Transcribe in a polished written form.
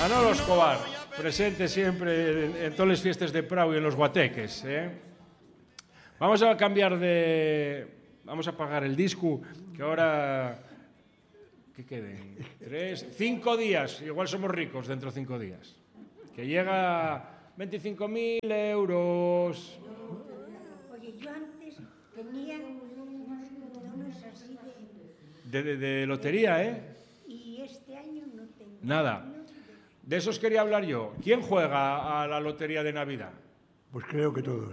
Manolo Escobar, presente siempre en todas las fiestas de Prau y en los guateques. Vamos a cambiar de... Vamos a apagar el disco, que ahora... ¿Qué queden? 5 días. Igual somos ricos dentro de 5 días. Que llega 25.000 euros. Oye, yo antes tenía unos botones así De lotería, ¿eh? Y este año no tengo. Nada. De esos quería hablar yo. ¿Quién juega a la lotería de Navidad? Pues creo que todos.